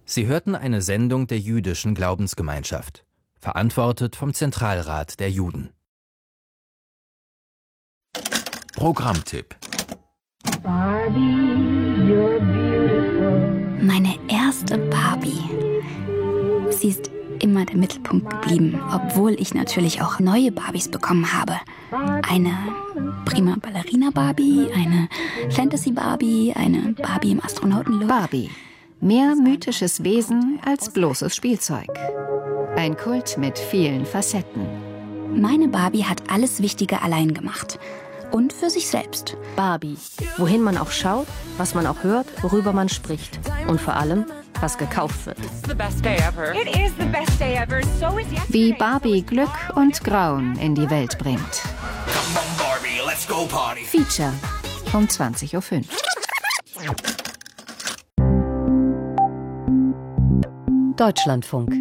Sie hörten eine Sendung der jüdischen Glaubensgemeinschaft, verantwortet vom Zentralrat der Juden. Programmtipp: Meine erste Barbie. Sie ist immer der Mittelpunkt geblieben, obwohl ich natürlich auch neue Barbies bekommen habe. Eine prima Ballerina-Barbie, eine Fantasy-Barbie, eine Barbie im Astronautenlook. Barbie. Mehr mythisches Wesen als bloßes Spielzeug. Ein Kult mit vielen Facetten. Meine Barbie hat alles Wichtige allein gemacht. Und für sich selbst. Barbie. Wohin man auch schaut, was man auch hört, worüber man spricht. Und vor allem, was gekauft wird. Wie Barbie Glück und Grauen in die Welt bringt. Feature um 20:05 Uhr. Deutschlandfunk.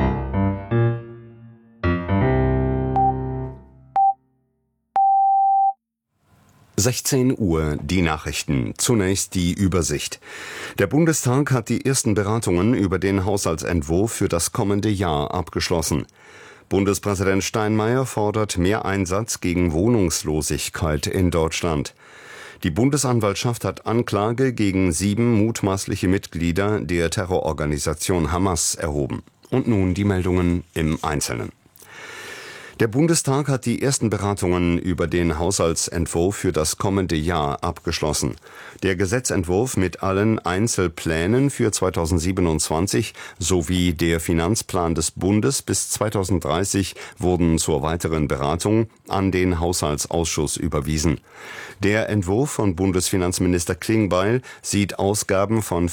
Uhr, die Nachrichten. Zunächst die Übersicht. Der Bundestag hat die ersten Beratungen über den Haushaltsentwurf für das kommende Jahr abgeschlossen. Bundespräsident Steinmeier fordert mehr Einsatz gegen Wohnungslosigkeit in Deutschland. Die Bundesanwaltschaft hat Anklage gegen 7 mutmaßliche Mitglieder der Terrororganisation Hamas erhoben. Und nun die Meldungen im Einzelnen. Der Bundestag hat die ersten Beratungen über den Haushaltsentwurf für das kommende Jahr abgeschlossen. Der Gesetzentwurf mit allen Einzelplänen für 2027 sowie der Finanzplan des Bundes bis 2030 wurden zur weiteren Beratung an den Haushaltsausschuss überwiesen. Der Entwurf von Bundesfinanzminister Klingbeil sieht Ausgaben von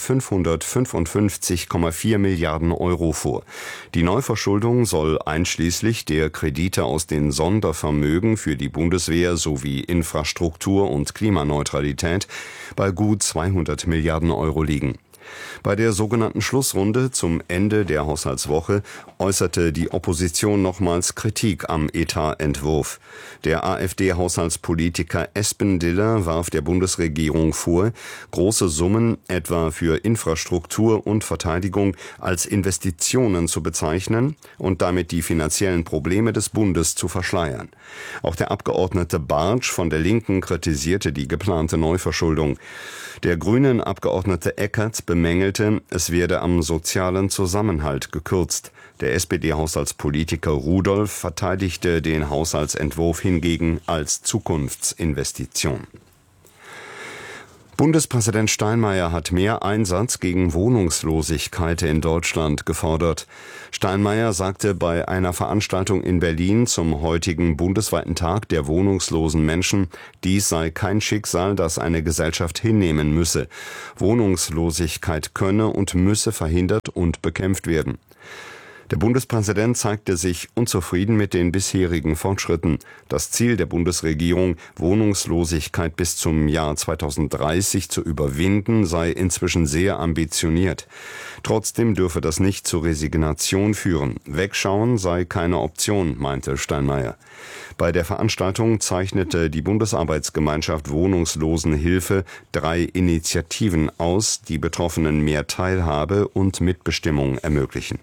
555,4 Milliarden Euro vor. Die Neuverschuldung soll einschließlich der Kredite aus den Sondervermögen für die Bundeswehr sowie Infrastruktur und Klimaneutralität bei gut 200 Milliarden Euro liegen. Bei der sogenannten Schlussrunde zum Ende der Haushaltswoche äußerte die Opposition nochmals Kritik am Etatentwurf. Der AfD-Haushaltspolitiker Espendiller warf der Bundesregierung vor, große Summen etwa für Infrastruktur und Verteidigung als Investitionen zu bezeichnen und damit die finanziellen Probleme des Bundes zu verschleiern. Auch der Abgeordnete Bartsch von der Linken kritisierte die geplante Neuverschuldung. Der grünen Abgeordnete Eckert bemängelte, es werde am sozialen Zusammenhalt gekürzt. Der SPD-Haushaltspolitiker Rudolph verteidigte den Haushaltsentwurf hingegen als Zukunftsinvestition. Bundespräsident Steinmeier hat mehr Einsatz gegen Wohnungslosigkeit in Deutschland gefordert. Steinmeier sagte bei einer Veranstaltung in Berlin zum heutigen bundesweiten Tag der wohnungslosen Menschen, dies sei kein Schicksal, das eine Gesellschaft hinnehmen müsse. Wohnungslosigkeit könne und müsse verhindert und bekämpft werden. Der Bundespräsident zeigte sich unzufrieden mit den bisherigen Fortschritten. Das Ziel der Bundesregierung, Wohnungslosigkeit bis zum Jahr 2030 zu überwinden, sei inzwischen sehr ambitioniert. Trotzdem dürfe das nicht zur Resignation führen. Wegschauen sei keine Option, meinte Steinmeier. Bei der Veranstaltung zeichnete die Bundesarbeitsgemeinschaft Wohnungslosenhilfe 3 Initiativen aus, die Betroffenen mehr Teilhabe und Mitbestimmung ermöglichen.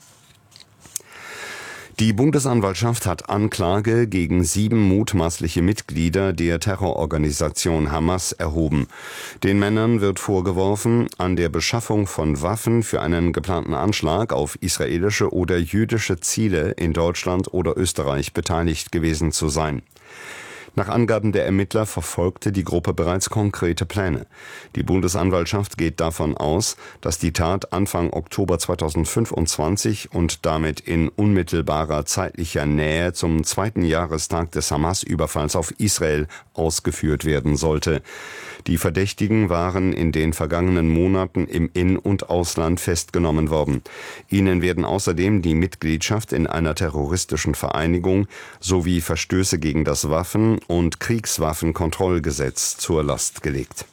Die Bundesanwaltschaft hat Anklage gegen 7 mutmaßliche Mitglieder der Terrororganisation Hamas erhoben. Den Männern wird vorgeworfen, an der Beschaffung von Waffen für einen geplanten Anschlag auf israelische oder jüdische Ziele in Deutschland oder Österreich beteiligt gewesen zu sein. Nach Angaben der Ermittler verfolgte die Gruppe bereits konkrete Pläne. Die Bundesanwaltschaft geht davon aus, dass die Tat Anfang Oktober 2025 und damit in unmittelbarer zeitlicher Nähe zum 2. Jahrestag des Hamas-Überfalls auf Israel ausgeführt werden sollte. Die Verdächtigen waren in den vergangenen Monaten im In- und Ausland festgenommen worden. Ihnen werden außerdem die Mitgliedschaft in einer terroristischen Vereinigung sowie Verstöße gegen das Waffen- und Kriegswaffenkontrollgesetz zur Last gelegt.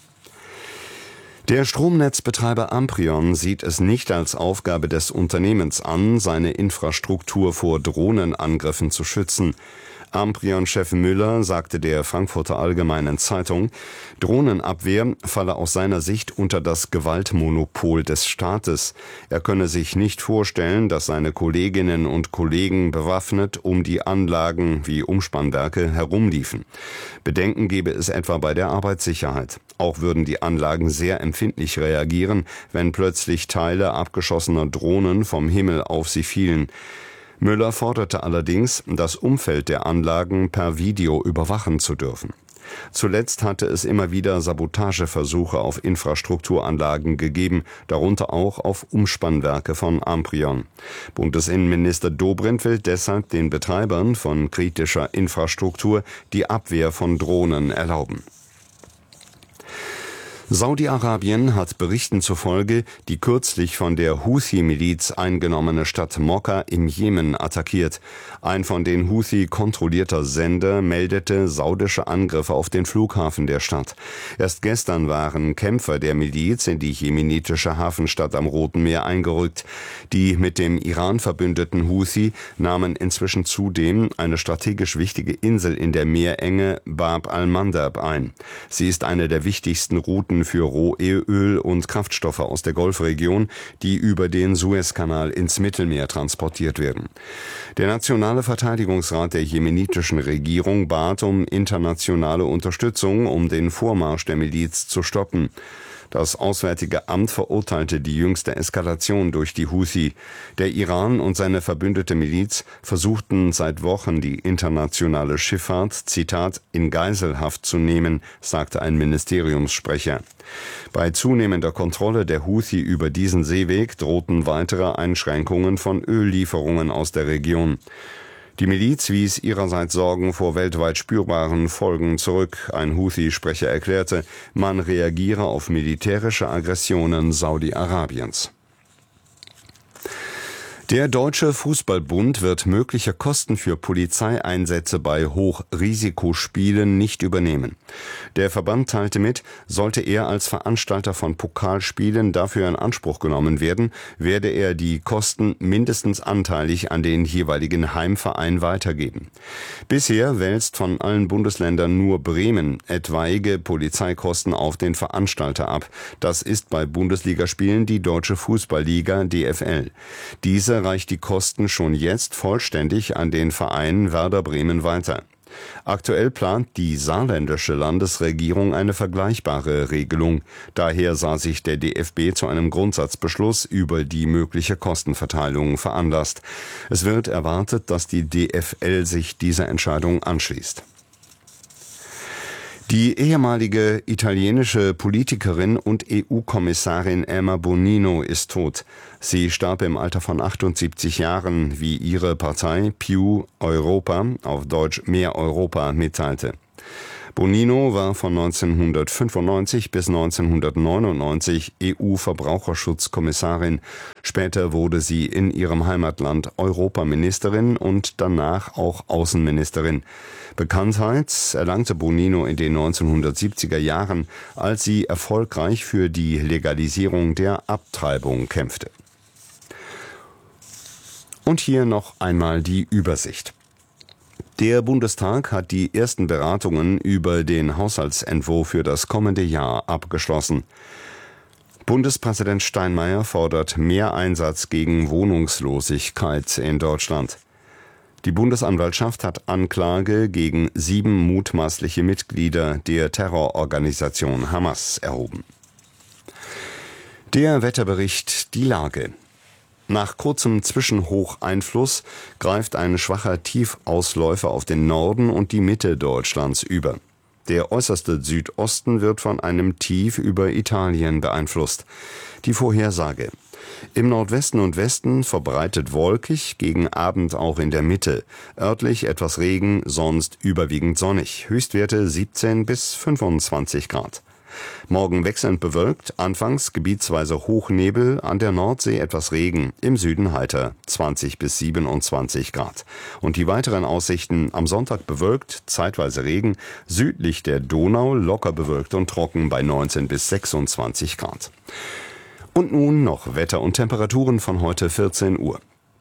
Der Stromnetzbetreiber Amprion sieht es nicht als Aufgabe des Unternehmens an, seine Infrastruktur vor Drohnenangriffen zu schützen. Amprion-Chef Müller sagte der Frankfurter Allgemeinen Zeitung, Drohnenabwehr falle aus seiner Sicht unter das Gewaltmonopol des Staates. Er könne sich nicht vorstellen, dass seine Kolleginnen und Kollegen bewaffnet um die Anlagen wie Umspannwerke herumliefen. Bedenken gebe es etwa bei der Arbeitssicherheit. Auch würden die Anlagen sehr empfindlich reagieren, wenn plötzlich Teile abgeschossener Drohnen vom Himmel auf sie fielen. Müller forderte allerdings, das Umfeld der Anlagen per Video überwachen zu dürfen. Zuletzt hatte es immer wieder Sabotageversuche auf Infrastrukturanlagen gegeben, darunter auch auf Umspannwerke von Amprion. Bundesinnenminister Dobrindt will deshalb den Betreibern von kritischer Infrastruktur die Abwehr von Drohnen erlauben. Saudi-Arabien hat Berichten zufolge die kürzlich von der Houthi-Miliz eingenommene Stadt Mokka im Jemen attackiert. Ein von den Houthi kontrollierter Sender meldete saudische Angriffe auf den Flughafen der Stadt. Erst gestern waren Kämpfer der Miliz in die jemenitische Hafenstadt am Roten Meer eingerückt. Die mit dem Iran verbündeten Houthi nahmen inzwischen zudem eine strategisch wichtige Insel in der Meerenge Bab al-Mandab ein. Sie ist eine der wichtigsten Routen für Rohöl und Kraftstoffe aus der Golfregion, die über den Suezkanal ins Mittelmeer transportiert werden. Der Nationale Verteidigungsrat der jemenitischen Regierung bat um internationale Unterstützung, um den Vormarsch der Miliz zu stoppen. Das Auswärtige Amt verurteilte die jüngste Eskalation durch die Houthi. Der Iran und seine verbündete Miliz versuchten seit Wochen, die internationale Schifffahrt, Zitat, in Geiselhaft zu nehmen, sagte ein Ministeriumssprecher. Bei zunehmender Kontrolle der Houthi über diesen Seeweg drohten weitere Einschränkungen von Öllieferungen aus der Region. Die Miliz wies ihrerseits Sorgen vor weltweit spürbaren Folgen zurück. Ein Houthi-Sprecher erklärte, man reagiere auf militärische Aggressionen Saudi-Arabiens. Der Deutsche Fußballbund wird mögliche Kosten für Polizeieinsätze bei Hochrisikospielen nicht übernehmen. Der Verband teilte mit, sollte er als Veranstalter von Pokalspielen dafür in Anspruch genommen werden, werde er die Kosten mindestens anteilig an den jeweiligen Heimverein weitergeben. Bisher wälzt von allen Bundesländern nur Bremen etwaige Polizeikosten auf den Veranstalter ab. Das ist bei Bundesligaspielen die Deutsche Fußballliga DFL. Diese reicht die Kosten schon jetzt vollständig an den Verein Werder Bremen weiter. Aktuell plant die saarländische Landesregierung eine vergleichbare Regelung. Daher sah sich der DFB zu einem Grundsatzbeschluss über die mögliche Kostenverteilung veranlasst. Es wird erwartet, dass die DFL sich dieser Entscheidung anschließt. Die ehemalige italienische Politikerin und EU-Kommissarin Emma Bonino ist tot. Sie starb im Alter von 78 Jahren, wie ihre Partei Più Europa, auf Deutsch Mehr Europa, mitteilte. Bonino war von 1995 bis 1999 EU-Verbraucherschutzkommissarin. Später wurde sie in ihrem Heimatland Europaministerin und danach auch Außenministerin. Bekanntheit erlangte Bonino in den 1970er Jahren, als sie erfolgreich für die Legalisierung der Abtreibung kämpfte. Und hier noch einmal die Übersicht. Der Bundestag hat die ersten Beratungen über den Haushaltsentwurf für das kommende Jahr abgeschlossen. Bundespräsident Steinmeier fordert mehr Einsatz gegen Wohnungslosigkeit in Deutschland. Die Bundesanwaltschaft hat Anklage gegen 7 mutmaßliche Mitglieder der Terrororganisation Hamas erhoben. Der Wetterbericht, die Lage. Nach kurzem Zwischenhocheinfluss greift ein schwacher Tiefausläufer auf den Norden und die Mitte Deutschlands über. Der äußerste Südosten wird von einem Tief über Italien beeinflusst. Die Vorhersage. Im Nordwesten und Westen verbreitet wolkig, gegen Abend auch in der Mitte. Örtlich etwas Regen, sonst überwiegend sonnig. Höchstwerte 17 bis 25 Grad. Morgen wechselnd bewölkt, anfangs gebietsweise Hochnebel, an der Nordsee etwas Regen, im Süden heiter 20 bis 27 Grad. Und die weiteren Aussichten: am Sonntag bewölkt, zeitweise Regen, südlich der Donau locker bewölkt und trocken bei 19 bis 26 Grad. Und nun noch Wetter und Temperaturen von heute 14 Uhr.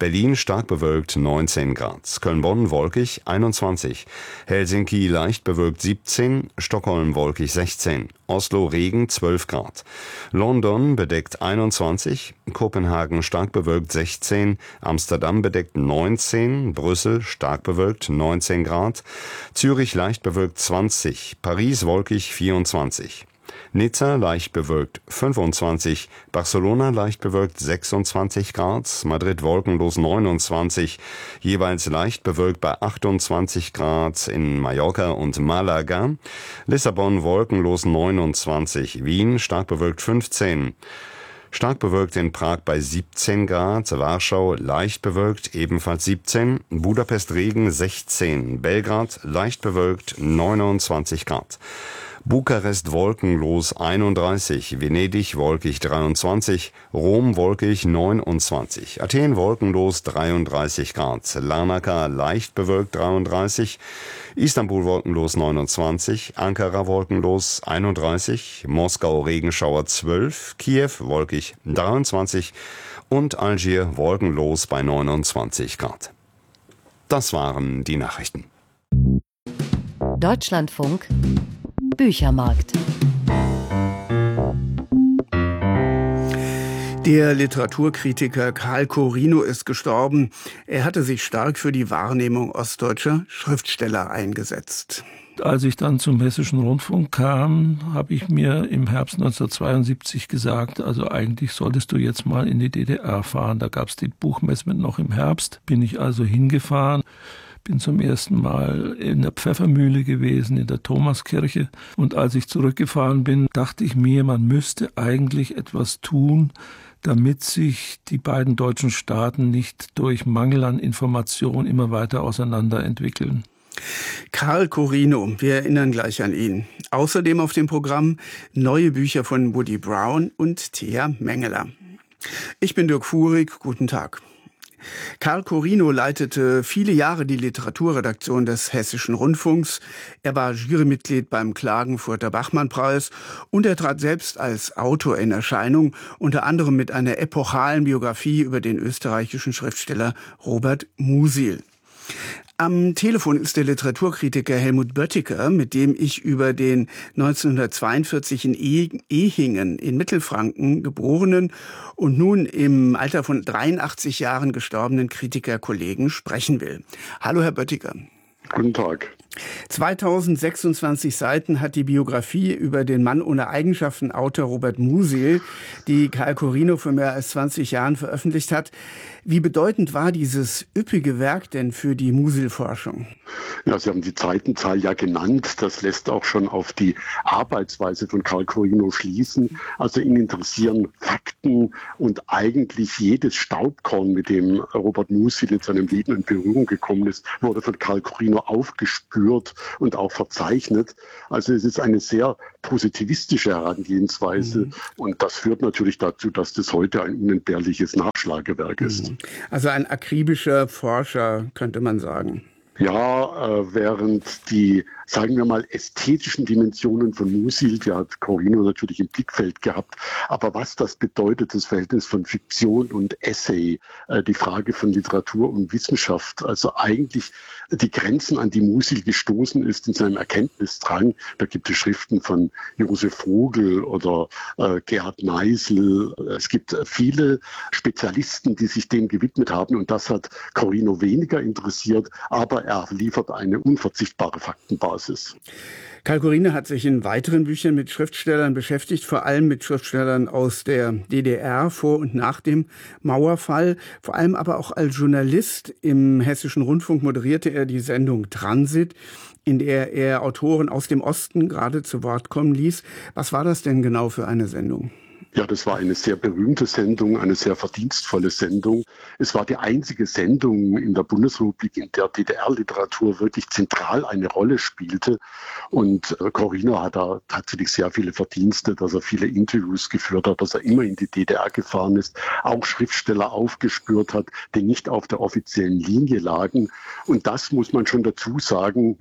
Berlin stark bewölkt 19 Grad. Köln-Bonn wolkig 21. Helsinki leicht bewölkt 17. Stockholm wolkig 16. Oslo Regen 12 Grad. London bedeckt 21. Kopenhagen stark bewölkt 16. Amsterdam bedeckt 19. Brüssel stark bewölkt 19 Grad. Zürich leicht bewölkt 20. Paris wolkig 24. Nizza leicht bewölkt 25, Barcelona leicht bewölkt 26 Grad, Madrid wolkenlos 29, jeweils leicht bewölkt bei 28 Grad in Mallorca und Malaga, Lissabon wolkenlos 29, Wien stark bewölkt 15, stark bewölkt in Prag bei 17 Grad, Warschau leicht bewölkt ebenfalls 17, Budapest Regen 16, Belgrad leicht bewölkt 29 Grad. Bukarest wolkenlos 31, Venedig wolkig 23, Rom wolkig 29, Athen wolkenlos 33 Grad, Larnaca leicht bewölkt 33, Istanbul wolkenlos 29, Ankara wolkenlos 31, Moskau Regenschauer 12, Kiew wolkig 23 und Algier wolkenlos bei 29 Grad. Das waren die Nachrichten. Deutschlandfunk Büchermarkt. Der Literaturkritiker Karl Corino ist gestorben. Er hatte sich stark für die Wahrnehmung ostdeutscher Schriftsteller eingesetzt. Als ich dann zum Hessischen Rundfunk kam, habe ich mir im Herbst 1972 gesagt, also eigentlich solltest du jetzt mal in die DDR fahren. Da gab es die Buchmesse noch im Herbst, bin ich also hingefahren. Bin zum ersten Mal in der Pfeffermühle gewesen, in der Thomaskirche. Und als ich zurückgefahren bin, dachte ich mir, man müsste eigentlich etwas tun, damit sich die beiden deutschen Staaten nicht durch Mangel an Information immer weiter auseinanderentwickeln. Karl Corino, wir erinnern gleich an ihn. Außerdem auf dem Programm neue Bücher von Woody Brown und Thea Mengeler. Ich bin Dirk Fuhrig, guten Tag. Karl Corino leitete viele Jahre die Literaturredaktion des Hessischen Rundfunks. Er war Jurymitglied beim Klagenfurter Bachmann-Preis und er trat selbst als Autor in Erscheinung, unter anderem mit einer epochalen Biografie über den österreichischen Schriftsteller Robert Musil. Am Telefon ist der Literaturkritiker Helmut Böttiger, mit dem ich über den 1942 in Ehingen in Mittelfranken geborenen und nun im Alter von 83 Jahren gestorbenen Kritikerkollegen sprechen will. Hallo, Herr Böttiger. Guten Tag. 2026 Seiten hat die Biografie über den Mann ohne Eigenschaften, Autor Robert Musil, die Karl Corino vor mehr als 20 Jahren veröffentlicht hat. Wie bedeutend war dieses üppige Werk denn für die Musil-Forschung? Ja, Sie haben die Seitenzahl ja genannt. Das lässt auch schon auf die Arbeitsweise von Karl Corino schließen. Also ihn interessieren Fakten und eigentlich jedes Staubkorn, mit dem Robert Musil in seinem Leben in Berührung gekommen ist, wurde von Karl Corino aufgespürt und auch verzeichnet. Also es ist eine sehr positivistische Herangehensweise und das führt natürlich dazu, dass das heute ein unentbehrliches Nachschlagewerk ist. Also ein akribischer Forscher, könnte man sagen. Ja, während die, sagen wir mal, ästhetischen Dimensionen von Musil, die hat Corino natürlich im Blickfeld gehabt, aber was das bedeutet, das Verhältnis von Fiktion und Essay, die Frage von Literatur und Wissenschaft, also eigentlich die Grenzen, an die Musil gestoßen ist in seinem Erkenntnisdrang. Da gibt es Schriften von Josef Vogel oder Gerhard Meisel. Es gibt viele Spezialisten, die sich dem gewidmet haben und das hat Corino weniger interessiert, aber er liefert eine unverzichtbare Faktenbasis. Karl Corino hat sich in weiteren Büchern mit Schriftstellern beschäftigt, vor allem mit Schriftstellern aus der DDR vor und nach dem Mauerfall. Vor allem aber auch als Journalist im Hessischen Rundfunk moderierte er die Sendung Transit, in der er Autoren aus dem Osten gerade zu Wort kommen ließ. Was war das denn genau für eine Sendung? Ja, das war eine sehr berühmte Sendung, eine sehr verdienstvolle Sendung. Es war die einzige Sendung in der Bundesrepublik, in der DDR-Literatur wirklich zentral eine Rolle spielte. Und Corino hat da tatsächlich sehr viele Verdienste, dass er viele Interviews geführt hat, dass er immer in die DDR gefahren ist, auch Schriftsteller aufgespürt hat, die nicht auf der offiziellen Linie lagen. Und das muss man schon dazu sagen,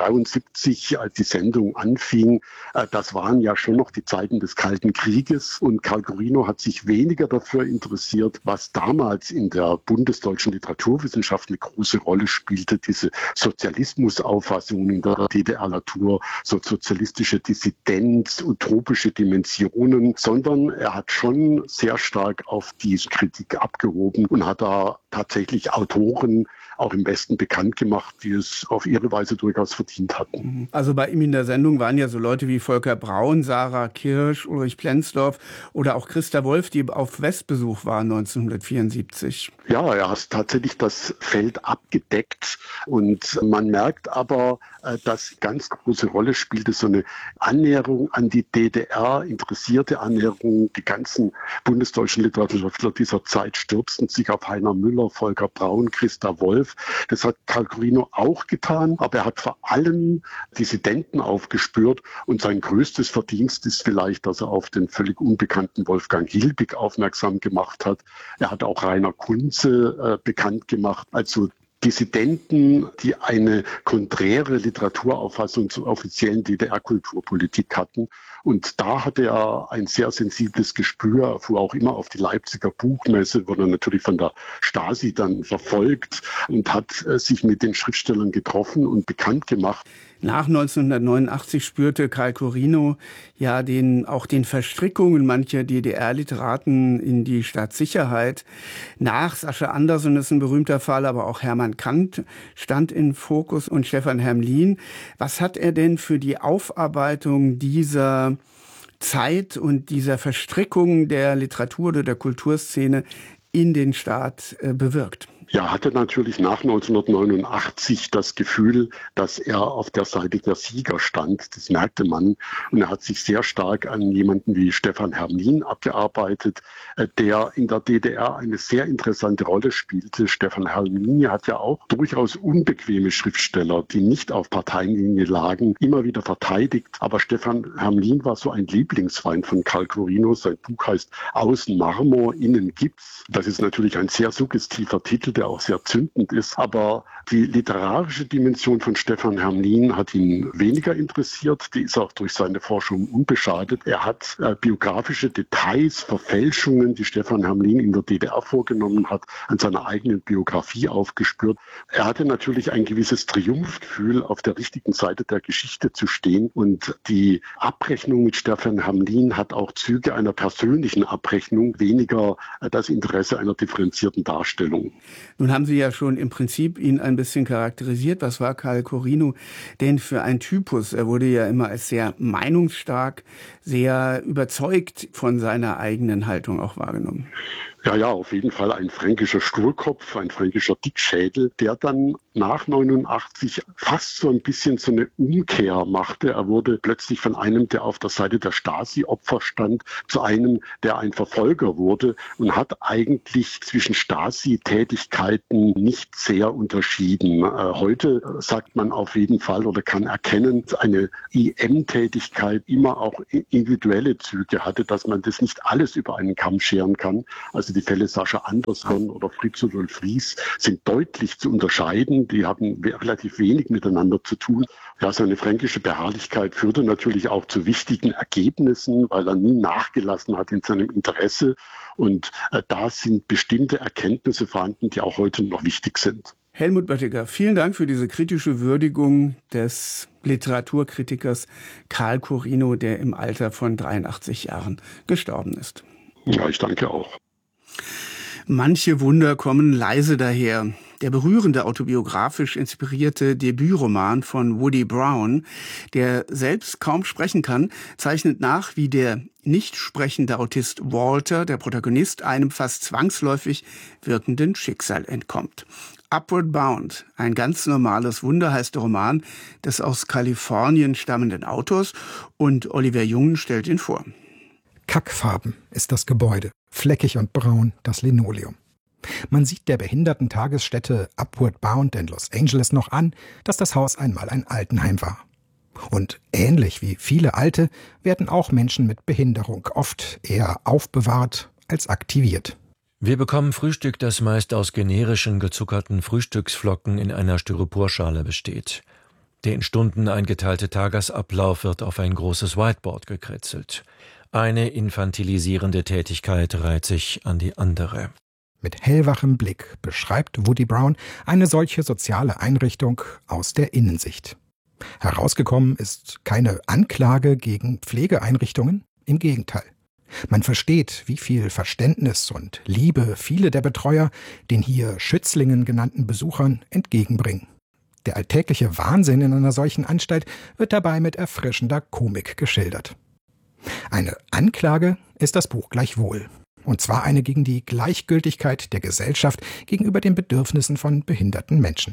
1973, als die Sendung anfing, das waren ja schon noch die Zeiten des Kalten Krieges. Und Und Karl Corino hat sich weniger dafür interessiert, was damals in der bundesdeutschen Literaturwissenschaft eine große Rolle spielte, diese Sozialismusauffassung in der DDR-Natur, so sozialistische Dissidenz, utopische Dimensionen, sondern er hat schon sehr stark auf diese Kritik abgehoben und hat da tatsächlich Autoren auch im Westen bekannt gemacht, die es auf ihre Weise durchaus verdient hatten. Also bei ihm in der Sendung waren ja so Leute wie Volker Braun, Sarah Kirsch, Ulrich Plenzdorf oder auch Christa Wolf, die auf Westbesuch waren 1974. Ja, er hat tatsächlich das Feld abgedeckt und man merkt aber, dass ganz große Rolle spielte so eine Annäherung an die DDR, interessierte Annäherung. Die ganzen bundesdeutschen Literaturwissenschaftler dieser Zeit stürzten sich auf Heiner Müller, Volker Braun, Christa Wolf. Das hat Karl Corino auch getan, aber er hat vor allem Dissidenten aufgespürt und sein größtes Verdienst ist vielleicht, dass er auf den völlig unbekannten Wolfgang Hilbig aufmerksam gemacht hat. Er hat auch Rainer Kunze bekannt gemacht, also Dissidenten, die eine konträre Literaturauffassung zur offiziellen DDR-Kulturpolitik hatten. Und da hatte er ein sehr sensibles Gespür. Er fuhr auch immer auf die Leipziger Buchmesse, wurde natürlich von der Stasi dann verfolgt und hat sich mit den Schriftstellern getroffen und bekannt gemacht. Nach 1989 spürte Karl Corino ja auch den Verstrickungen mancher DDR-Literaten in die Staatssicherheit. Nach Sascha Andersson ist ein berühmter Fall, aber auch Hermann Kant stand in Fokus und Stefan Hermlin. Was hat er denn für die Aufarbeitung dieser Zeit und dieser Verstrickung der Literatur oder der Kulturszene in den Staat bewirkt? Ja, hatte natürlich nach 1989 das Gefühl, dass er auf der Seite der Sieger stand. Das merkte man. Und er hat sich sehr stark an jemanden wie Stefan Hermlin abgearbeitet, der in der DDR eine sehr interessante Rolle spielte. Stefan Hermlin hat ja auch durchaus unbequeme Schriftsteller, die nicht auf Parteienlinie lagen, immer wieder verteidigt. Aber Stefan Hermlin war so ein Lieblingsfeind von Karl Corino. Sein Buch heißt Außen Marmor, innen Gips. Das ist natürlich ein sehr suggestiver Titel, der auch sehr zündend ist. Aber die literarische Dimension von Stefan Hermlin hat ihn weniger interessiert. Die ist auch durch seine Forschung unbeschadet. Er hat biografische Details, Verfälschungen, die Stefan Hermlin in der DDR vorgenommen hat, an seiner eigenen Biografie aufgespürt. Er hatte natürlich ein gewisses Triumphgefühl, auf der richtigen Seite der Geschichte zu stehen. Und die Abrechnung mit Stefan Hermlin hat auch Züge einer persönlichen Abrechnung, weniger das Interesse einer differenzierten Darstellung. Nun haben Sie ja schon im Prinzip ihn ein bisschen charakterisiert. Was war Karl Corino denn für ein Typus? Er wurde ja immer als sehr meinungsstark, sehr überzeugt von seiner eigenen Haltung auch wahrgenommen. Ja, auf jeden Fall ein fränkischer Sturkopf, ein fränkischer Dickschädel, der dann nach 89 fast so ein bisschen so eine Umkehr machte. Er wurde plötzlich von einem, der auf der Seite der Stasi-Opfer stand, zu einem, der ein Verfolger wurde und hat eigentlich zwischen Stasi-Tätigkeiten nicht sehr unterschieden. Heute sagt man auf jeden Fall oder kann erkennen, dass eine IM-Tätigkeit immer auch individuelle Züge hatte, dass man das nicht alles über einen Kamm scheren kann. Also die Fälle Sascha Andersson oder Fritz Rudolf Ries sind deutlich zu unterscheiden. Die haben relativ wenig miteinander zu tun. Ja, seine fränkische Beharrlichkeit führte natürlich auch zu wichtigen Ergebnissen, weil er nie nachgelassen hat in seinem Interesse. Und da sind bestimmte Erkenntnisse vorhanden, die auch heute noch wichtig sind. Helmut Böttiger, vielen Dank für diese kritische Würdigung des Literaturkritikers Karl Corino, der im Alter von 83 Jahren gestorben ist. Ja, ich danke auch. Manche Wunder kommen leise daher. Der berührende autobiografisch inspirierte Debütroman von Woody Brown, der selbst kaum sprechen kann, zeichnet nach, wie der nicht sprechende Autist Walter, der Protagonist, einem fast zwangsläufig wirkenden Schicksal entkommt. Upward Bound, ein ganz normales Wunder, heißt der Roman des aus Kalifornien stammenden Autors, und Oliver Jungen stellt ihn vor. Kackfarben ist das Gebäude, fleckig und braun das Linoleum. Man sieht der behinderten Tagesstätte Upward Bound in Los Angeles noch an, dass das Haus einmal ein Altenheim war. Und ähnlich wie viele Alte werden auch Menschen mit Behinderung oft eher aufbewahrt als aktiviert. Wir bekommen Frühstück, das meist aus generischen gezuckerten Frühstücksflocken in einer Styroporschale besteht. Der in Stunden eingeteilte Tagesablauf wird auf ein großes Whiteboard gekritzelt. Eine infantilisierende Tätigkeit reiht sich an die andere. Mit hellwachem Blick beschreibt Woody Brown eine solche soziale Einrichtung aus der Innensicht. Herausgekommen ist keine Anklage gegen Pflegeeinrichtungen, im Gegenteil. Man versteht, wie viel Verständnis und Liebe viele der Betreuer den hier Schützlingen genannten Besuchern entgegenbringen. Der alltägliche Wahnsinn in einer solchen Anstalt wird dabei mit erfrischender Komik geschildert. Eine Anklage ist das Buch gleichwohl. Und zwar eine gegen die Gleichgültigkeit der Gesellschaft gegenüber den Bedürfnissen von behinderten Menschen.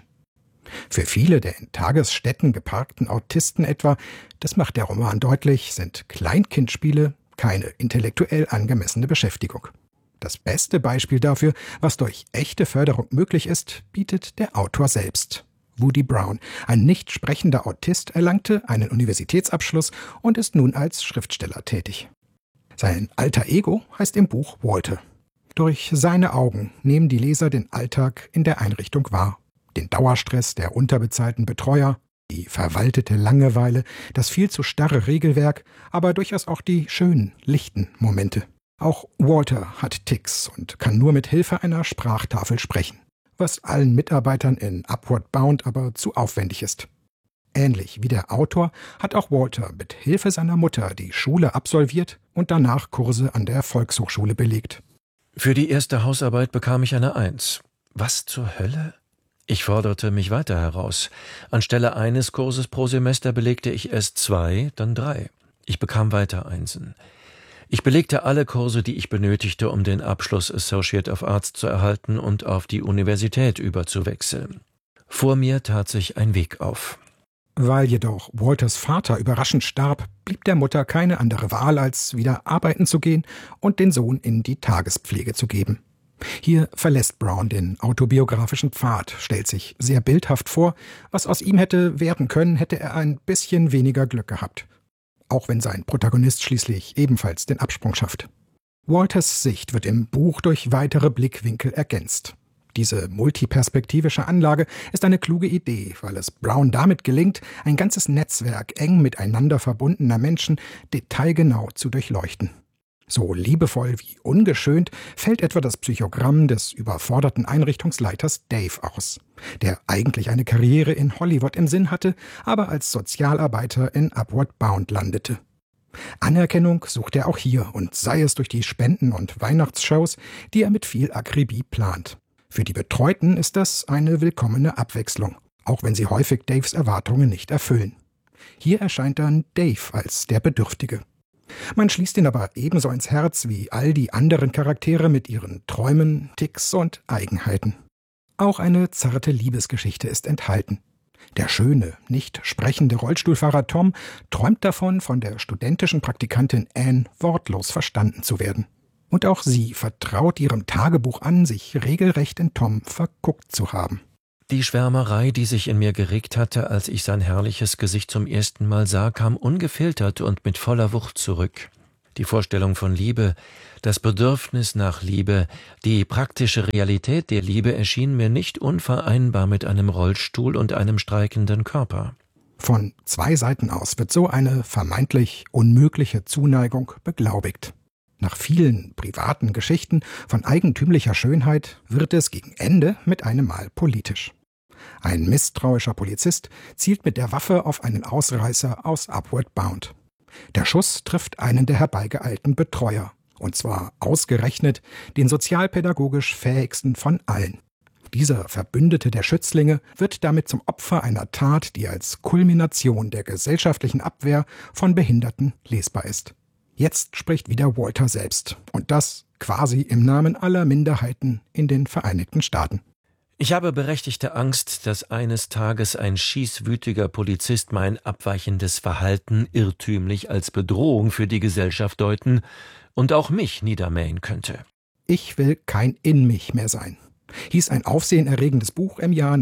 Für viele der in Tagesstätten geparkten Autisten etwa, das macht der Roman deutlich, sind Kleinkindspiele keine intellektuell angemessene Beschäftigung. Das beste Beispiel dafür, was durch echte Förderung möglich ist, bietet der Autor selbst. Woody Brown, ein nicht sprechender Autist, erlangte einen Universitätsabschluss und ist nun als Schriftsteller tätig. Sein alter Ego heißt im Buch Walter. Durch seine Augen nehmen die Leser den Alltag in der Einrichtung wahr. Den Dauerstress der unterbezahlten Betreuer, die verwaltete Langeweile, das viel zu starre Regelwerk, aber durchaus auch die schönen, lichten Momente. Auch Walter hat Tics und kann nur mit Hilfe einer Sprachtafel sprechen, was allen Mitarbeitern in Upward Bound aber zu aufwendig ist. Ähnlich wie der Autor hat auch Walter mit Hilfe seiner Mutter die Schule absolviert und danach Kurse an der Volkshochschule belegt. Für die erste Hausarbeit bekam ich eine 1. Was zur Hölle? Ich forderte mich weiter heraus. Anstelle eines Kurses pro Semester belegte ich erst 2, dann 3. Ich bekam weiter Einsen. Ich belegte alle Kurse, die ich benötigte, um den Abschluss Associate of Arts zu erhalten und auf die Universität überzuwechseln. Vor mir tat sich ein Weg auf. Weil jedoch Walters Vater überraschend starb, blieb der Mutter keine andere Wahl, als wieder arbeiten zu gehen und den Sohn in die Tagespflege zu geben. Hier verlässt Brown den autobiografischen Pfad, stellt sich sehr bildhaft vor, was aus ihm hätte werden können, hätte er ein bisschen weniger Glück gehabt. Auch wenn sein Protagonist schließlich ebenfalls den Absprung schafft. Walters Sicht wird im Buch durch weitere Blickwinkel ergänzt. Diese multiperspektivische Anlage ist eine kluge Idee, weil es Brown damit gelingt, ein ganzes Netzwerk eng miteinander verbundener Menschen detailgenau zu durchleuchten. So liebevoll wie ungeschönt fällt etwa das Psychogramm des überforderten Einrichtungsleiters Dave aus, der eigentlich eine Karriere in Hollywood im Sinn hatte, aber als Sozialarbeiter in Upward Bound landete. Anerkennung sucht er auch hier, und sei es durch die Spenden- und Weihnachtsshows, die er mit viel Akribie plant. Für die Betreuten ist das eine willkommene Abwechslung, auch wenn sie häufig Daves Erwartungen nicht erfüllen. Hier erscheint dann Dave als der Bedürftige. Man schließt ihn aber ebenso ins Herz wie all die anderen Charaktere mit ihren Träumen, Ticks und Eigenheiten. Auch eine zarte Liebesgeschichte ist enthalten. Der schöne, nicht sprechende Rollstuhlfahrer Tom träumt davon, von der studentischen Praktikantin Anne wortlos verstanden zu werden. Und auch sie vertraut ihrem Tagebuch an, sich regelrecht in Tom verguckt zu haben. Die Schwärmerei, die sich in mir geregt hatte, als ich sein herrliches Gesicht zum ersten Mal sah, kam ungefiltert und mit voller Wucht zurück. Die Vorstellung von Liebe, das Bedürfnis nach Liebe, die praktische Realität der Liebe erschien mir nicht unvereinbar mit einem Rollstuhl und einem streikenden Körper. Von 2 Seiten aus wird so eine vermeintlich unmögliche Zuneigung beglaubigt. Nach vielen privaten Geschichten von eigentümlicher Schönheit wird es gegen Ende mit einem Mal politisch. Ein misstrauischer Polizist zielt mit der Waffe auf einen Ausreißer aus Upward Bound. Der Schuss trifft einen der herbeigeeilten Betreuer, und zwar ausgerechnet den sozialpädagogisch fähigsten von allen. Dieser Verbündete der Schützlinge wird damit zum Opfer einer Tat, die als Kulmination der gesellschaftlichen Abwehr von Behinderten lesbar ist. Jetzt spricht wieder Walter selbst, und das quasi im Namen aller Minderheiten in den Vereinigten Staaten. Ich habe berechtigte Angst, dass eines Tages ein schießwütiger Polizist mein abweichendes Verhalten irrtümlich als Bedrohung für die Gesellschaft deuten und auch mich niedermähen könnte. Ich will kein In mich mehr sein, hieß ein aufsehenerregendes Buch im Jahr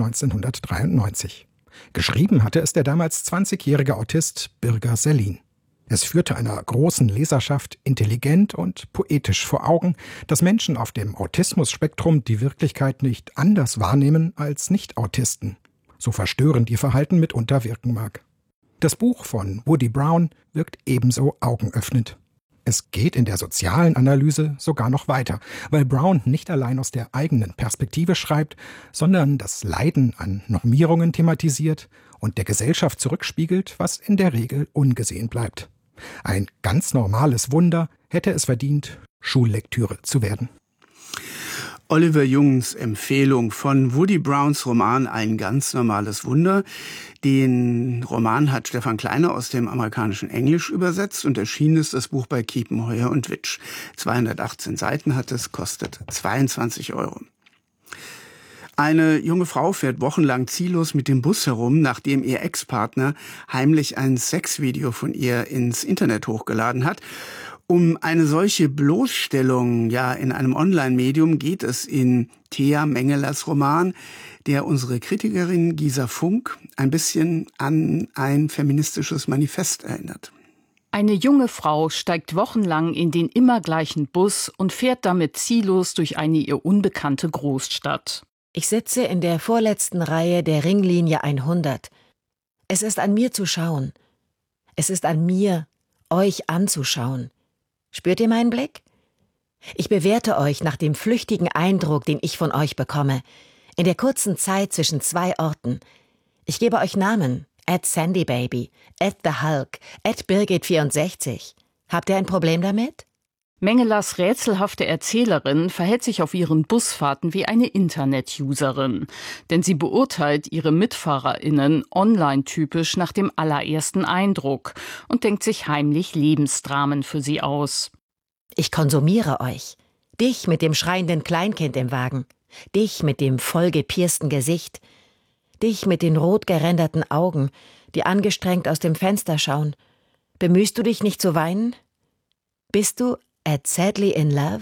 1993. Geschrieben hatte es der damals 20-jährige Autist Birger Sellin. Es führte einer großen Leserschaft intelligent und poetisch vor Augen, dass Menschen auf dem Autismus-Spektrum die Wirklichkeit nicht anders wahrnehmen als Nicht-Autisten, so verstörend ihr Verhalten mitunter wirken mag. Das Buch von Woody Brown wirkt ebenso augenöffnend. Es geht in der sozialen Analyse sogar noch weiter, weil Brown nicht allein aus der eigenen Perspektive schreibt, sondern das Leiden an Normierungen thematisiert und der Gesellschaft zurückspiegelt, was in der Regel ungesehen bleibt. Ein ganz normales Wunder hätte es verdient, Schullektüre zu werden. Oliver Jungs Empfehlung von Woody Browns Roman Ein ganz normales Wunder. Den Roman hat Stefan Kleiner aus dem amerikanischen Englisch übersetzt und erschienen ist das Buch bei Kiepenheuer und Witsch. 218 Seiten hat es, kostet 22 €. Eine junge Frau fährt wochenlang ziellos mit dem Bus herum, nachdem ihr Ex-Partner heimlich ein Sexvideo von ihr ins Internet hochgeladen hat. Um eine solche Bloßstellung in einem Online-Medium geht es in Thea Mengelers Roman, der unsere Kritikerin Gisa Funk ein bisschen an ein feministisches Manifest erinnert. Eine junge Frau steigt wochenlang in den immer gleichen Bus und fährt damit ziellos durch eine ihr unbekannte Großstadt. Ich sitze in der vorletzten Reihe der Ringlinie 100. Es ist an mir zu schauen. Es ist an mir, euch anzuschauen. Spürt ihr meinen Blick? Ich bewerte euch nach dem flüchtigen Eindruck, den ich von euch bekomme, in der kurzen Zeit zwischen 2 Orten. Ich gebe euch Namen, @SandyBaby, @TheHulk, @Birgit64. Habt ihr ein Problem damit? Mengelers rätselhafte Erzählerin verhält sich auf ihren Busfahrten wie eine Internet-Userin. Denn sie beurteilt ihre MitfahrerInnen online-typisch nach dem allerersten Eindruck und denkt sich heimlich Lebensdramen für sie aus. Ich konsumiere euch. Dich mit dem schreienden Kleinkind im Wagen. Dich mit dem vollgepiersten Gesicht. Dich mit den rot geränderten Augen, die angestrengt aus dem Fenster schauen. Bemühst du dich nicht zu weinen? Bist du sadly in love?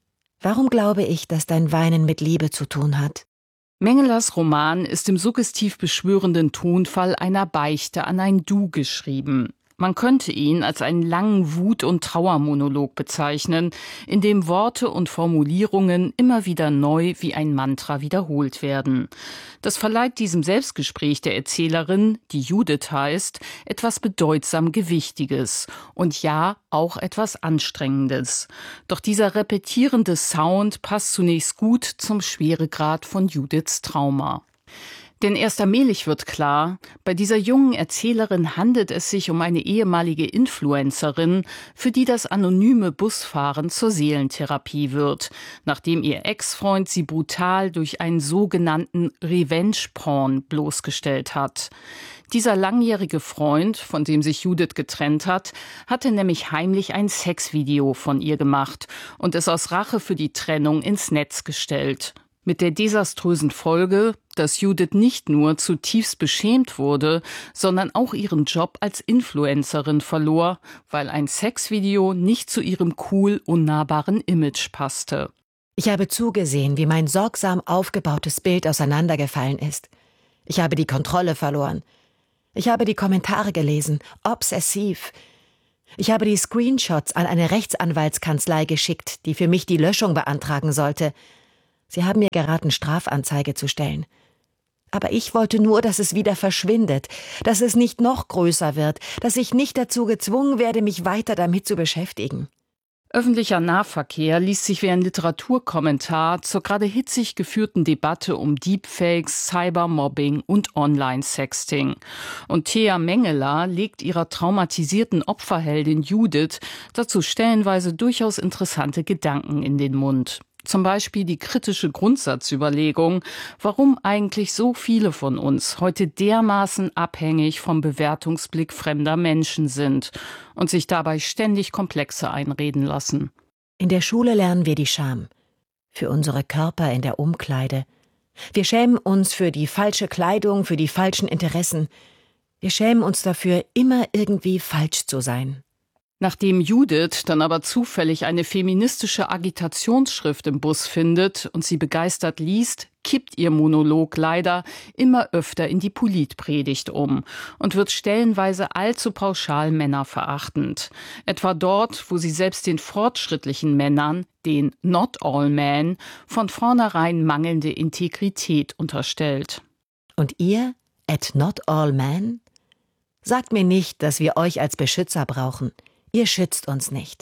Warum glaube ich, dass dein Weinen mit Liebe zu tun hat? Mengelers Roman ist im suggestiv beschwörenden Tonfall einer Beichte an ein Du geschrieben. Man könnte ihn als einen langen Wut- und Trauermonolog bezeichnen, in dem Worte und Formulierungen immer wieder neu wie ein Mantra wiederholt werden. Das verleiht diesem Selbstgespräch der Erzählerin, die Judith heißt, etwas bedeutsam Gewichtiges und ja, auch etwas Anstrengendes. Doch dieser repetierende Sound passt zunächst gut zum Schweregrad von Judiths Trauma. Denn erst allmählich wird klar, bei dieser jungen Erzählerin handelt es sich um eine ehemalige Influencerin, für die das anonyme Busfahren zur Seelentherapie wird, nachdem ihr Ex-Freund sie brutal durch einen sogenannten Revenge-Porn bloßgestellt hat. Dieser langjährige Freund, von dem sich Judith getrennt hat, hatte nämlich heimlich ein Sexvideo von ihr gemacht und es aus Rache für die Trennung ins Netz gestellt. Mit der desaströsen Folge, dass Judith nicht nur zutiefst beschämt wurde, sondern auch ihren Job als Influencerin verlor, weil ein Sexvideo nicht zu ihrem cool unnahbaren Image passte. Ich habe zugesehen, wie mein sorgsam aufgebautes Bild auseinandergefallen ist. Ich habe die Kontrolle verloren. Ich habe die Kommentare gelesen, obsessiv. Ich habe die Screenshots an eine Rechtsanwaltskanzlei geschickt, die für mich die Löschung beantragen sollte. Sie haben mir geraten, Strafanzeige zu stellen. Aber ich wollte nur, dass es wieder verschwindet, dass es nicht noch größer wird, dass ich nicht dazu gezwungen werde, mich weiter damit zu beschäftigen. Öffentlicher Nahverkehr liest sich wie ein Literaturkommentar zur gerade hitzig geführten Debatte um Deepfakes, Cybermobbing und Online-Sexting. Und Thea Mengeler legt ihrer traumatisierten Opferheldin Judith dazu stellenweise durchaus interessante Gedanken in den Mund. Zum Beispiel die kritische Grundsatzüberlegung, warum eigentlich so viele von uns heute dermaßen abhängig vom Bewertungsblick fremder Menschen sind und sich dabei ständig Komplexe einreden lassen. In der Schule lernen wir die Scham. Für unsere Körper in der Umkleide. Wir schämen uns für die falsche Kleidung, für die falschen Interessen. Wir schämen uns dafür, immer irgendwie falsch zu sein. Nachdem Judith dann aber zufällig eine feministische Agitationsschrift im Bus findet und sie begeistert liest, kippt ihr Monolog leider immer öfter in die Politpredigt um und wird stellenweise allzu pauschal männerverachtend. Etwa dort, wo sie selbst den fortschrittlichen Männern, den Not All Men, von vornherein mangelnde Integrität unterstellt. Und ihr, Not All Men? Sagt mir nicht, dass wir euch als Beschützer brauchen. Ihr schützt uns nicht.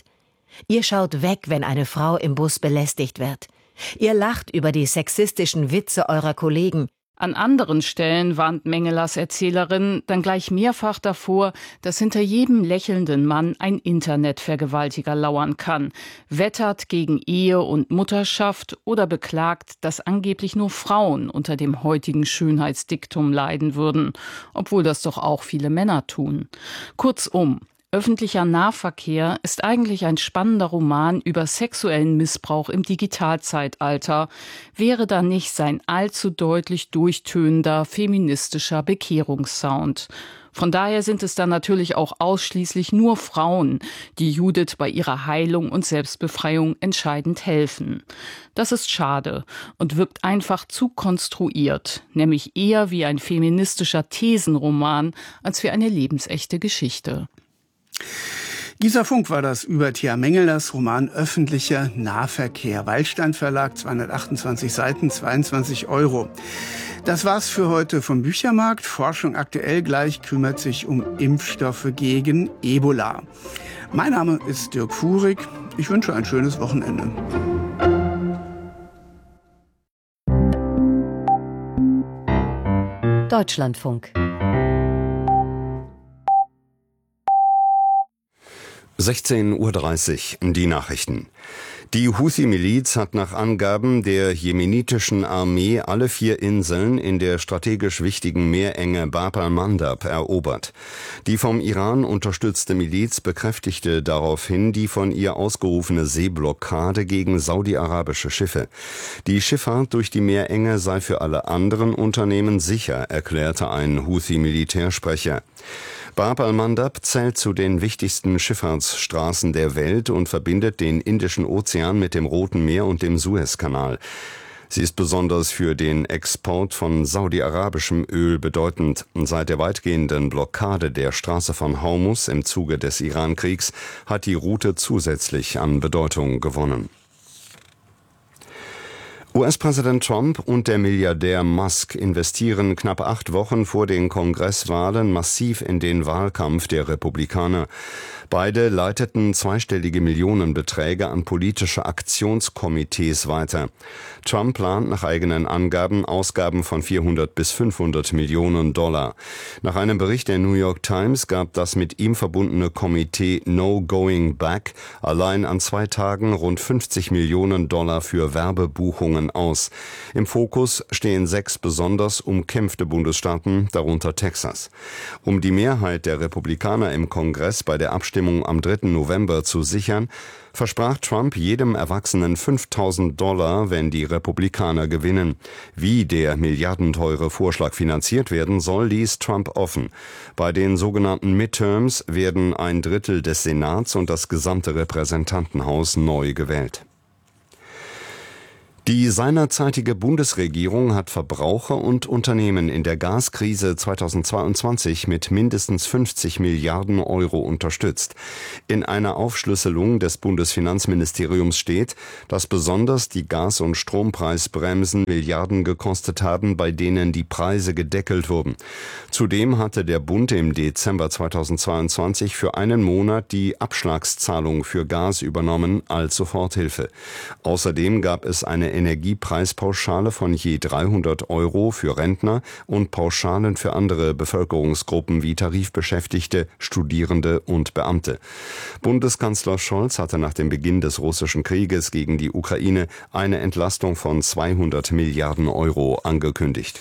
Ihr schaut weg, wenn eine Frau im Bus belästigt wird. Ihr lacht über die sexistischen Witze eurer Kollegen. An anderen Stellen warnt Mengelers Erzählerin dann gleich mehrfach davor, dass hinter jedem lächelnden Mann ein Internetvergewaltiger lauern kann, wettert gegen Ehe und Mutterschaft oder beklagt, dass angeblich nur Frauen unter dem heutigen Schönheitsdiktum leiden würden, obwohl das doch auch viele Männer tun. Kurzum, Öffentlicher Nahverkehr ist eigentlich ein spannender Roman über sexuellen Missbrauch im Digitalzeitalter, wäre da nicht sein allzu deutlich durchtönender feministischer Bekehrungssound. Von daher sind es dann natürlich auch ausschließlich nur Frauen, die Judith bei ihrer Heilung und Selbstbefreiung entscheidend helfen. Das ist schade und wirkt einfach zu konstruiert, nämlich eher wie ein feministischer Thesenroman als wie eine lebensechte Geschichte. Gisa Funk war das über Thea Mengelers Roman Öffentlicher Nahverkehr. Waldstein Verlag, 228 Seiten, 22 €. Das war's für heute vom Büchermarkt. Forschung aktuell gleich kümmert sich um Impfstoffe gegen Ebola. Mein Name ist Dirk Fuhrig. Ich wünsche ein schönes Wochenende. Deutschlandfunk. 16:30 Uhr, die Nachrichten. Die Houthi-Miliz hat nach Angaben der jemenitischen Armee alle 4 Inseln in der strategisch wichtigen Meerenge Bab al-Mandab erobert. Die vom Iran unterstützte Miliz bekräftigte daraufhin die von ihr ausgerufene Seeblockade gegen saudi-arabische Schiffe. Die Schifffahrt durch die Meerenge sei für alle anderen Unternehmen sicher, erklärte ein Houthi-Militärsprecher. Bab al-Mandab zählt zu den wichtigsten Schifffahrtsstraßen der Welt und verbindet den Indischen Ozean mit dem Roten Meer und dem Suezkanal. Sie ist besonders für den Export von saudi-arabischem Öl bedeutend. Seit der weitgehenden Blockade der Straße von Hormuz im Zuge des Iran-Kriegs hat die Route zusätzlich an Bedeutung gewonnen. US-Präsident Trump und der Milliardär Musk investieren knapp 8 Wochen vor den Kongresswahlen massiv in den Wahlkampf der Republikaner. Beide leiteten zweistellige Millionenbeträge an politische Aktionskomitees weiter. Trump plant nach eigenen Angaben Ausgaben von 400 bis 500 Millionen $. Nach einem Bericht der New York Times gab das mit ihm verbundene Komitee No Going Back allein an 2 Tagen rund 50 Millionen $ für Werbebuchungen aus. Im Fokus stehen 6 besonders umkämpfte Bundesstaaten, darunter Texas. Um die Mehrheit der Republikaner im Kongress bei der Abstimmung am 3. November zu sichern, versprach Trump jedem Erwachsenen $5.000, wenn die Republikaner gewinnen. Wie der milliardenteure Vorschlag finanziert werden soll, ließ Trump offen. Bei den sogenannten Midterms werden 1/3 des Senats und das gesamte Repräsentantenhaus neu gewählt. Die seinerzeitige Bundesregierung hat Verbraucher und Unternehmen in der Gaskrise 2022 mit mindestens 50 Milliarden € unterstützt. In einer Aufschlüsselung des Bundesfinanzministeriums steht, dass besonders die Gas- und Strompreisbremsen Milliarden gekostet haben, bei denen die Preise gedeckelt wurden. Zudem hatte der Bund im Dezember 2022 für einen Monat die Abschlagszahlung für Gas übernommen als Soforthilfe. Außerdem gab es eine Energiepreispauschale von je 300 € für Rentner und Pauschalen für andere Bevölkerungsgruppen wie Tarifbeschäftigte, Studierende und Beamte. Bundeskanzler Scholz hatte nach dem Beginn des russischen Krieges gegen die Ukraine eine Entlastung von 200 Milliarden € angekündigt.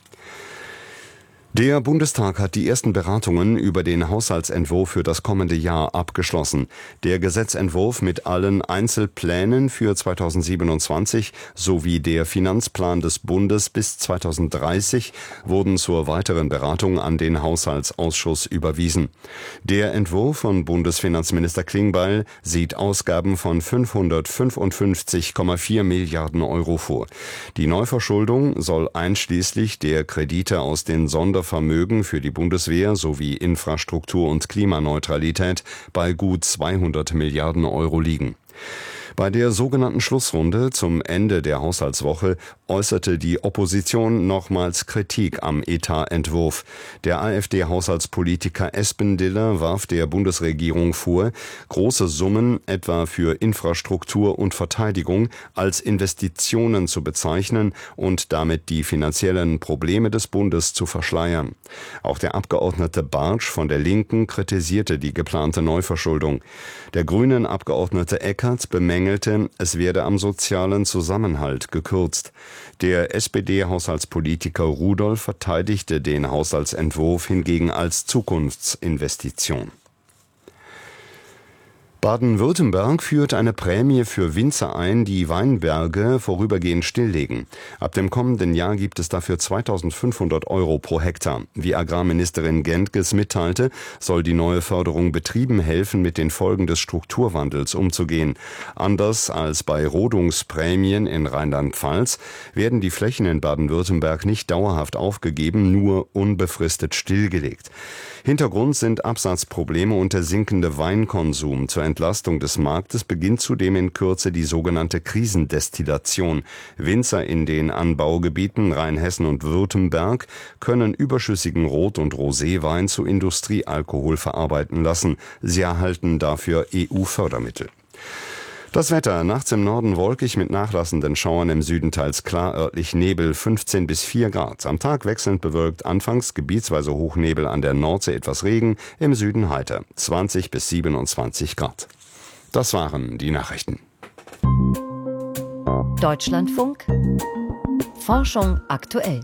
Der Bundestag hat die ersten Beratungen über den Haushaltsentwurf für das kommende Jahr abgeschlossen. Der Gesetzentwurf mit allen Einzelplänen für 2027 sowie der Finanzplan des Bundes bis 2030 wurden zur weiteren Beratung an den Haushaltsausschuss überwiesen. Der Entwurf von Bundesfinanzminister Klingbeil sieht Ausgaben von 555,4 Milliarden € vor. Die Neuverschuldung soll einschließlich der Kredite aus den Sondervermögen für die Bundeswehr sowie Infrastruktur und Klimaneutralität bei gut 200 Milliarden € liegen. Bei der sogenannten Schlussrunde zum Ende der Haushaltswoche äußerte die Opposition nochmals Kritik am Etatentwurf. Der AfD-Haushaltspolitiker Espendiller warf der Bundesregierung vor, große Summen etwa für Infrastruktur und Verteidigung als Investitionen zu bezeichnen und damit die finanziellen Probleme des Bundes zu verschleiern. Auch der Abgeordnete Bartsch von der Linken kritisierte die geplante Neuverschuldung. Der grünen Abgeordnete Eckert bemängelte, es werde am sozialen Zusammenhalt gekürzt. Der SPD-Haushaltspolitiker Rudolph verteidigte den Haushaltsentwurf hingegen als Zukunftsinvestition. Baden-Württemberg führt eine Prämie für Winzer ein, die Weinberge vorübergehend stilllegen. Ab dem kommenden Jahr gibt es dafür 2.500 € pro Hektar. Wie Agrarministerin Gentges mitteilte, soll die neue Förderung Betrieben helfen, mit den Folgen des Strukturwandels umzugehen. Anders als bei Rodungsprämien in Rheinland-Pfalz werden die Flächen in Baden-Württemberg nicht dauerhaft aufgegeben, nur unbefristet stillgelegt. Hintergrund sind Absatzprobleme und der sinkende Weinkonsum. Zur Entlastung des Marktes beginnt zudem in Kürze die sogenannte Krisendestillation. Winzer in den Anbaugebieten Rheinhessen und Württemberg können überschüssigen Rot- und Roséwein zu Industriealkohol verarbeiten lassen. Sie erhalten dafür EU-Fördermittel. Das Wetter: nachts im Norden wolkig mit nachlassenden Schauern, im Süden teils klar, örtlich Nebel, 15 bis 4 Grad. Am Tag wechselnd bewölkt, anfangs gebietsweise Hochnebel, an der Nordsee etwas Regen, im Süden heiter, 20 bis 27 Grad. Das waren die Nachrichten. Deutschlandfunk Forschung aktuell.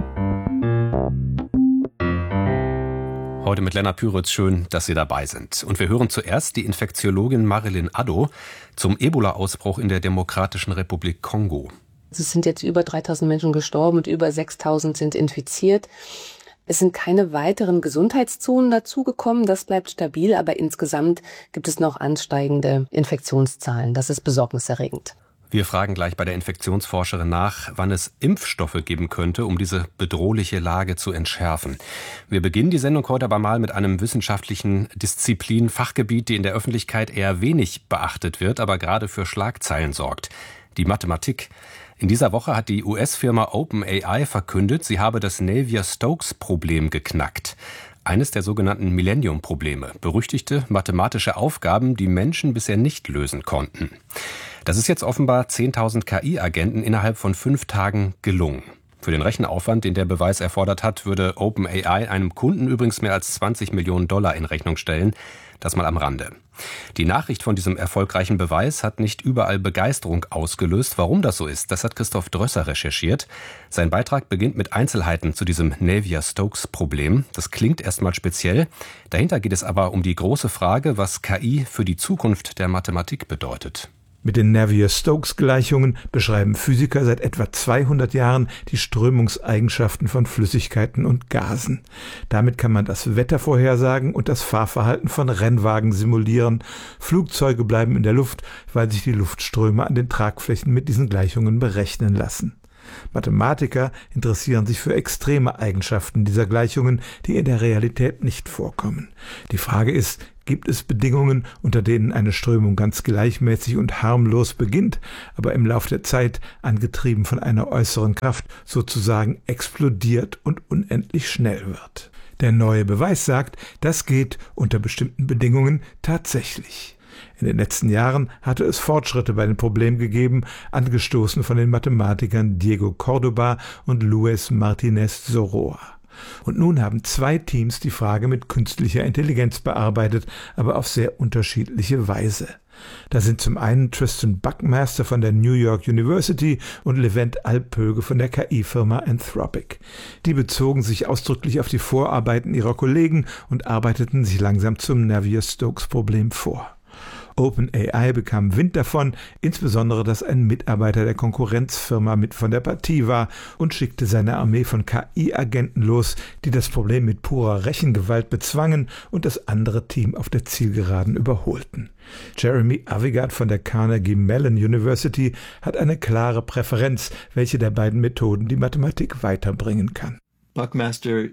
Heute mit Lennart Püritz, schön, dass Sie dabei sind. Und wir hören zuerst die Infektiologin Marilyn Addo zum Ebola-Ausbruch in der Demokratischen Republik Kongo. Es sind jetzt über 3.000 Menschen gestorben und über 6.000 sind infiziert. Es sind keine weiteren Gesundheitszonen dazugekommen, das bleibt stabil, aber insgesamt gibt es noch ansteigende Infektionszahlen. Das ist besorgniserregend. Wir fragen gleich bei der Infektionsforscherin nach, wann es Impfstoffe geben könnte, um diese bedrohliche Lage zu entschärfen. Wir beginnen die Sendung heute aber mal mit einem wissenschaftlichen Disziplin, Fachgebiet, die in der Öffentlichkeit eher wenig beachtet wird, aber gerade für Schlagzeilen sorgt: die Mathematik. In dieser Woche hat die US-Firma OpenAI verkündet, sie habe das Navier-Stokes-Problem geknackt. Eines der sogenannten Millennium-Probleme. Berüchtigte mathematische Aufgaben, die Menschen bisher nicht lösen konnten. Das ist jetzt offenbar 10.000 KI-Agenten innerhalb von 5 Tagen gelungen. Für den Rechenaufwand, den der Beweis erfordert hat, würde OpenAI einem Kunden übrigens mehr als $20 Millionen in Rechnung stellen. Das mal am Rande. Die Nachricht von diesem erfolgreichen Beweis hat nicht überall Begeisterung ausgelöst. Warum das so ist, das hat Christoph Drösser recherchiert. Sein Beitrag beginnt mit Einzelheiten zu diesem Navier-Stokes-Problem. Das klingt erstmal speziell. Dahinter geht es aber um die große Frage, was KI für die Zukunft der Mathematik bedeutet. Mit den Navier-Stokes-Gleichungen beschreiben Physiker seit etwa 200 Jahren die Strömungseigenschaften von Flüssigkeiten und Gasen. Damit kann man das Wetter vorhersagen und das Fahrverhalten von Rennwagen simulieren. Flugzeuge bleiben in der Luft, weil sich die Luftströme an den Tragflächen mit diesen Gleichungen berechnen lassen. Mathematiker interessieren sich für extreme Eigenschaften dieser Gleichungen, die in der Realität nicht vorkommen. Die Frage ist, gibt es Bedingungen, unter denen eine Strömung ganz gleichmäßig und harmlos beginnt, aber im Lauf der Zeit, angetrieben von einer äußeren Kraft, sozusagen explodiert und unendlich schnell wird? Der neue Beweis sagt, das geht unter bestimmten Bedingungen tatsächlich. In den letzten Jahren hatte es Fortschritte bei dem Problem gegeben, angestoßen von den Mathematikern Diego Córdoba und Luis Martínez Soroa. Und nun haben 2 Teams die Frage mit künstlicher Intelligenz bearbeitet, aber auf sehr unterschiedliche Weise. Da sind zum einen Tristan Buckmaster von der New York University und Levent Alpöge von der KI-Firma Anthropic. Die bezogen sich ausdrücklich auf die Vorarbeiten ihrer Kollegen und arbeiteten sich langsam zum Navier-Stokes-Problem vor. OpenAI bekam Wind davon, insbesondere, dass ein Mitarbeiter der Konkurrenzfirma mit von der Partie war und schickte seine Armee von KI-Agenten los, die das Problem mit purer Rechengewalt bezwangen und das andere Team auf der Zielgeraden überholten. Jeremy Avigad von der Carnegie Mellon University hat eine klare Präferenz, welche der beiden Methoden die Mathematik weiterbringen kann. Buckmaster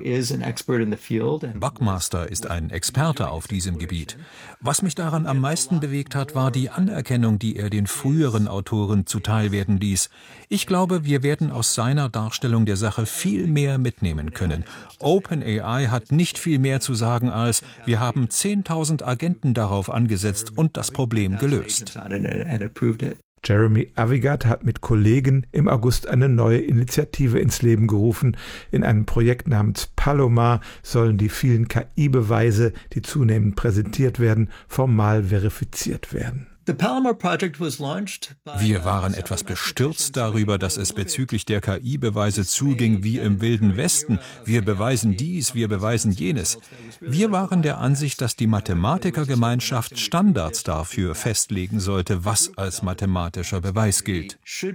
ist ein Experte auf diesem Gebiet. Was mich daran am meisten bewegt hat, war die Anerkennung, die er den früheren Autoren zuteilwerden ließ. Ich glaube, wir werden aus seiner Darstellung der Sache viel mehr mitnehmen können. OpenAI hat nicht viel mehr zu sagen als, wir haben 10.000 Agenten darauf angesetzt und das Problem gelöst. Jeremy Avigat hat mit Kollegen im August eine neue Initiative ins Leben gerufen. In einem Projekt namens Palomar sollen die vielen KI-Beweise, die zunehmend präsentiert werden, formal verifiziert werden. Wir waren etwas bestürzt darüber, dass es bezüglich der KI-Beweise zuging wie im Wilden Westen. Wir beweisen dies, wir beweisen jenes. Wir waren der Ansicht, dass die Mathematikergemeinschaft Standards dafür festlegen sollte, was als mathematischer Beweis gilt.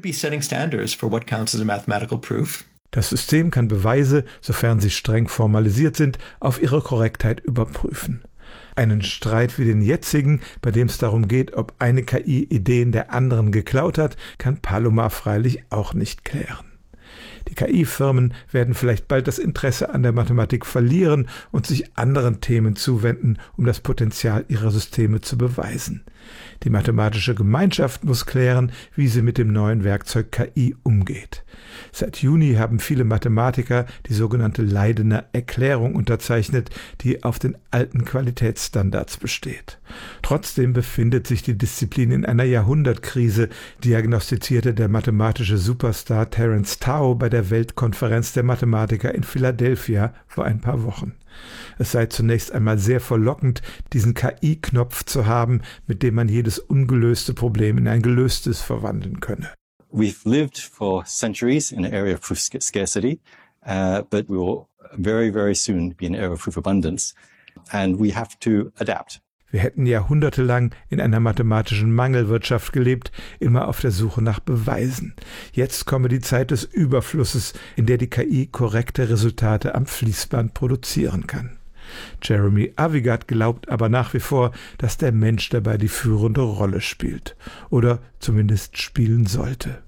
Das System kann Beweise, sofern sie streng formalisiert sind, auf ihre Korrektheit überprüfen. Einen Streit wie den jetzigen, bei dem es darum geht, ob eine KI Ideen der anderen geklaut hat, kann Palomar freilich auch nicht klären. Die KI-Firmen werden vielleicht bald das Interesse an der Mathematik verlieren und sich anderen Themen zuwenden, um das Potenzial ihrer Systeme zu beweisen. Die mathematische Gemeinschaft muss klären, wie sie mit dem neuen Werkzeug KI umgeht. Seit Juni haben viele Mathematiker die sogenannte Leidener Erklärung unterzeichnet, die auf den alten Qualitätsstandards besteht. Trotzdem befindet sich die Disziplin in einer Jahrhundertkrise, diagnostizierte der mathematische Superstar Terence Tao bei der Weltkonferenz der Mathematiker in Philadelphia vor ein paar Wochen. Es sei zunächst einmal sehr verlockend, diesen KI-Knopf zu haben, mit dem man jedes ungelöste Problem in ein gelöstes verwandeln könne. We've lived for centuries in an area of proof scarcity, but we will very, very soon be in an area of proof abundance, and we have to adapt. Wir hätten jahrhundertelang in einer mathematischen Mangelwirtschaft gelebt, immer auf der Suche nach Beweisen. Jetzt komme die Zeit des Überflusses, in der die KI korrekte Resultate am Fließband produzieren kann. Jeremy Avigat glaubt aber nach wie vor, dass der Mensch dabei die führende Rolle spielt. Oder zumindest spielen sollte.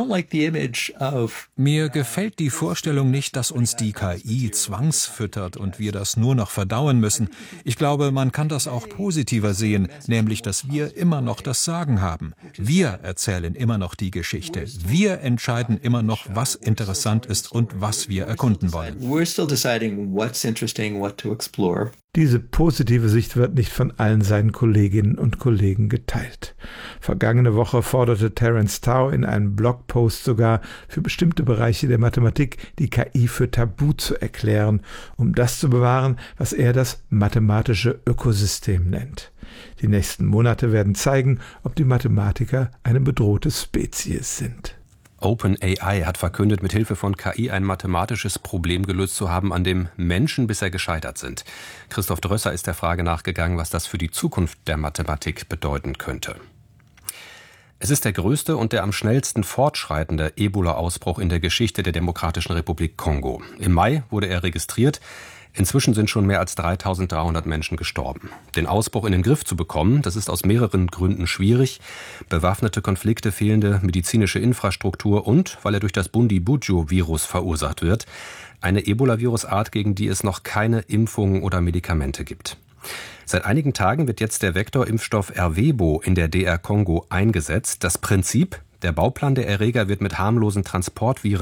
Mir gefällt die Vorstellung nicht, dass uns die KI zwangsfüttert und wir das nur noch verdauen müssen. Ich glaube, man kann das auch positiver sehen, nämlich, dass wir immer noch das Sagen haben. Wir erzählen immer noch die Geschichte. Wir entscheiden immer noch, was interessant ist und was wir erkunden wollen. Diese positive Sicht wird nicht von allen seinen Kolleginnen und Kollegen geteilt. Vergangene Woche forderte Terence Tao in einem Blogpost sogar, für bestimmte Bereiche der Mathematik die KI für tabu zu erklären, um das zu bewahren, was er das mathematische Ökosystem nennt. Die nächsten Monate werden zeigen, ob die Mathematiker eine bedrohte Spezies sind. OpenAI hat verkündet, mit Hilfe von KI ein mathematisches Problem gelöst zu haben, an dem Menschen bisher gescheitert sind. Christoph Drösser ist der Frage nachgegangen, was das für die Zukunft der Mathematik bedeuten könnte. Es ist der größte und der am schnellsten fortschreitende Ebola-Ausbruch in der Geschichte der Demokratischen Republik Kongo. Im Mai wurde er registriert. Inzwischen sind schon mehr als 3.300 Menschen gestorben. Den Ausbruch in den Griff zu bekommen, das ist aus mehreren Gründen schwierig. Bewaffnete Konflikte, fehlende medizinische Infrastruktur und, weil er durch das Bundibugyo-Virus verursacht wird, eine Ebola-Virusart, gegen die es noch keine Impfungen oder Medikamente gibt. Seit einigen Tagen wird jetzt der Vektorimpfstoff Ervebo in der DR Kongo eingesetzt. Das Prinzip: Der Bauplan der Erreger wird mit harmlosen Transportviren